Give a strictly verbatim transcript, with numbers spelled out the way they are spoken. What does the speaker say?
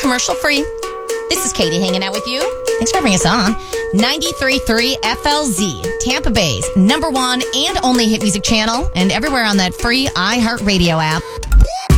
commercial free. This is Katie hanging out with you. Thanks for bringing us on. ninety-three point three F L Z, Tampa Bay's number one and only hit music channel, and everywhere on that free iHeartRadio app.